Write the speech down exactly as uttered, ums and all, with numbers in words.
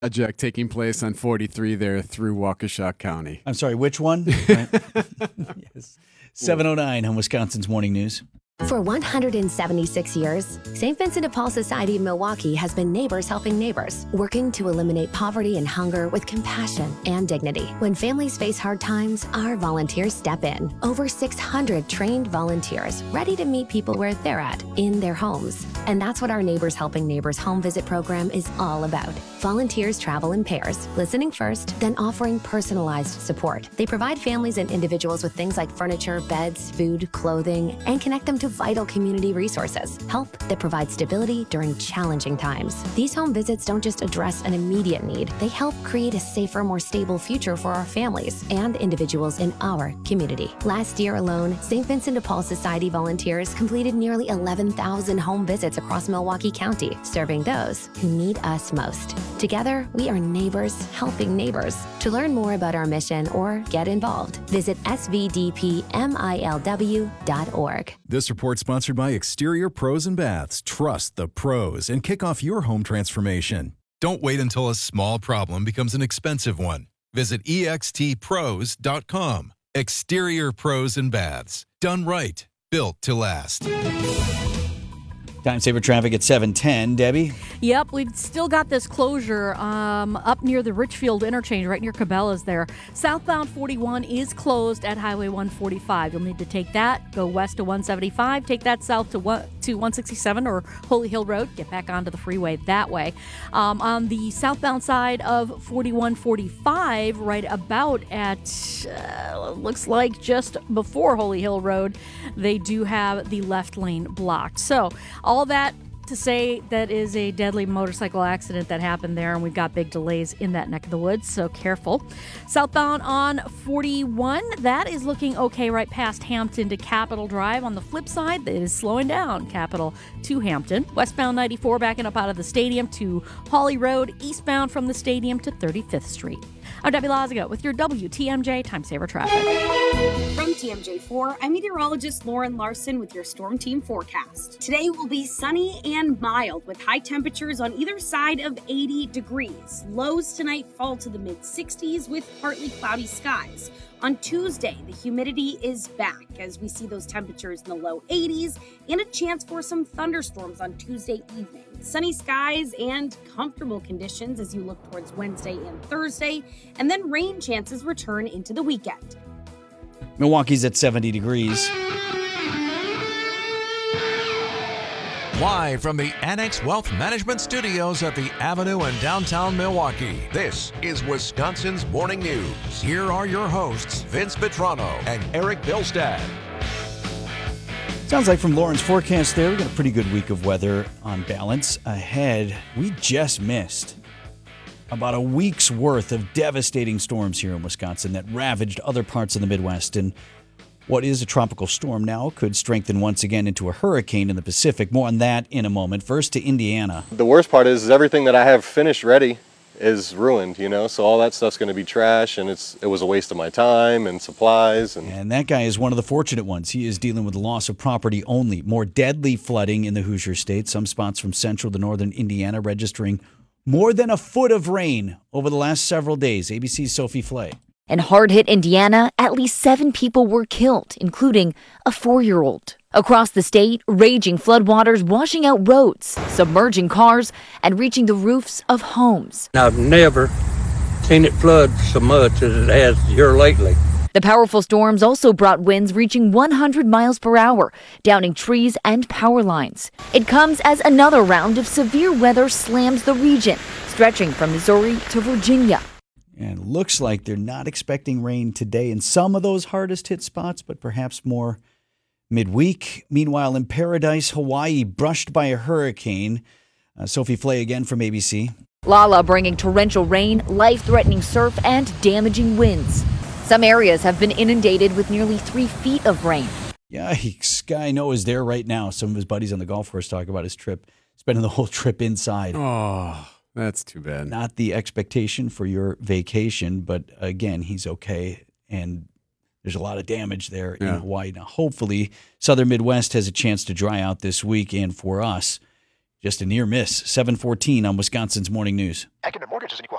project taking place on forty-three there through Waukesha County. I'm sorry, which one? Yes. seven oh nine on Wisconsin's Morning News. For one hundred seventy-six years, Saint Vincent de Paul Society of Milwaukee has been neighbors helping neighbors, working to eliminate poverty and hunger with compassion and dignity. When families face hard times, our volunteers step in. Over six hundred trained volunteers ready to meet people where they're at, in their homes. And that's what our Neighbors Helping Neighbors home visit program is all about. Volunteers travel in pairs, listening first, then offering personalized support. They provide families and individuals with things like furniture, beds, food, clothing, and connect them to vital community resources, help that provides stability during challenging times. These home visits don't just address an immediate need, they help create a safer, more stable future for our families and individuals in our community. Last year alone, Saint Vincent de Paul Society volunteers completed nearly eleven thousand home visits across Milwaukee County, serving those who need us most. Together, we are neighbors helping neighbors. To learn more about our mission or get involved, visit S V D P M I L W dot org. This report sponsored by Exterior Pros and Baths. Trust the pros and kick off your home transformation. Don't wait until a small problem becomes an expensive one. Visit E X T pros dot com. Exterior Pros and Baths. Done right. Built to last. Time saver traffic at seven ten. Debbie? Yep, we've still got this closure um, up near the Richfield interchange, right near Cabela's there. Southbound forty-one is closed at Highway one forty-five. You'll need to take that, go west to one seventy-five, take that south to one, to one sixty-seven or Holy Hill Road, get back onto the freeway that way. Um, on the southbound side of forty-one forty-five, right about at, uh, looks like just before Holy Hill Road, they do have the left lane blocked. So, all that to say that is a deadly motorcycle accident that happened there, and we've got big delays in that neck of the woods, so careful. Southbound on forty-one, that is looking okay right past Hampton to Capitol Drive. On the flip side, it is slowing down Capitol to Hampton. Westbound ninety-four backing up out of the stadium to Hawley Road, eastbound from the stadium to thirty-fifth Street. I'm Debbie Lazigo with your W T M J Time Saver Traffic. From T M J four, I'm meteorologist Lauren Larson with your Storm Team forecast. Today will be sunny and mild with high temperatures on either side of eighty degrees. Lows tonight fall to the mid sixties with partly cloudy skies. On Tuesday, the humidity is back as we see those temperatures in the low eighties and a chance for some thunderstorms on Tuesday evening. Sunny skies and comfortable conditions as you look towards Wednesday and Thursday, and then rain chances return into the weekend. Milwaukee's at seventy degrees. Live from the Annex Wealth Management Studios at the Avenue in downtown Milwaukee, this is Wisconsin's Morning News. Here are your hosts, Vince Petrano and Eric Bilstad. Sounds like from Lauren's forecast there, we got a pretty good week of weather on balance ahead. We just missed about a week's worth of devastating storms here in Wisconsin that ravaged other parts of the Midwest. And what is a tropical storm now could strengthen once again into a hurricane in the Pacific. More on that in a moment. First to Indiana. The worst part is, is everything that I have finished ready is ruined, you know, so all that stuff's going to be trash, and it's it was a waste of my time and supplies. And, and that guy is one of the fortunate ones. He is dealing with the loss of property only. More deadly flooding in the Hoosier State. Some spots from central to northern Indiana registering more than a foot of rain over the last several days. A B C's Sophie Flay. In hard-hit Indiana, at least seven people were killed, including a four-year-old. Across the state, raging floodwaters washing out roads, submerging cars, and reaching the roofs of homes. I've never seen it flood so much as it has here lately. The powerful storms also brought winds reaching one hundred miles per hour, downing trees and power lines. It comes as another round of severe weather slams the region, stretching from Missouri to Virginia. And it looks like they're not expecting rain today in some of those hardest hit spots, but perhaps more midweek. Meanwhile, in Paradise, Hawaii, brushed by a hurricane. Uh, Sophie Flay again from A B C. Lala bringing torrential rain, life-threatening surf, and damaging winds. Some areas have been inundated with nearly three feet of rain. Yikes. Guy Noah is there right now. Some of his buddies on the golf course talk about his trip, spending the whole trip inside. Oh, that's too bad. Not the expectation for your vacation, but again, he's okay. And there's a lot of damage there in yeah. Hawaii. Now, hopefully, Southern Midwest has a chance to dry out this week. And for us, just a near miss. seven fourteen on Wisconsin's Morning News. Academic Mortgage is an equal